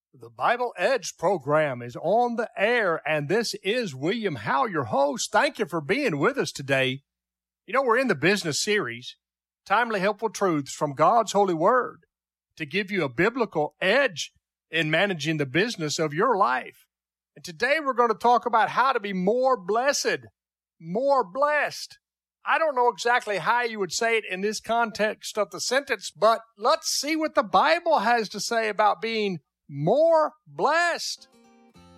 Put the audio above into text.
The Bible Edge program is on the air, and this is William Howe, your host. Thank you for being with us today. You know, we're in the business series, Timely Helpful Truths from God's Holy Word, to give you a biblical edge in managing the business of your life. And today we're going to talk about how to be more blessed, more blessed. I don't know exactly how you would say it in this context of the sentence, but let's see what the Bible has to say about being more blessed.